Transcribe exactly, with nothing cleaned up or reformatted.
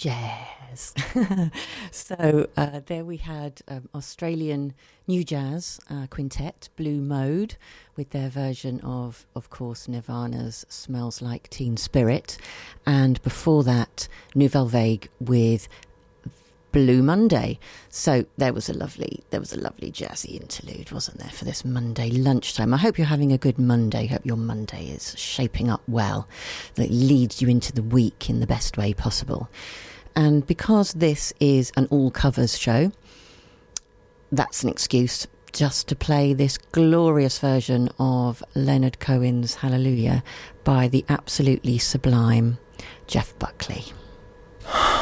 Jazz. so uh, there we had um, Australian New Jazz uh, Quintet, Blue Mode, with their version of, of course, Nirvana's Smells Like Teen Spirit. And before that, Nouvelle Vague with Blue Monday. So there was a lovely, there was a lovely jazzy interlude, wasn't there, for this Monday lunchtime. I hope you're having a good Monday. Hope your Monday is shaping up well, that leads you into the week in the best way possible. And because this is an all covers show, that's an excuse just to play this glorious version of Leonard Cohen's Hallelujah by the absolutely sublime Jeff Buckley.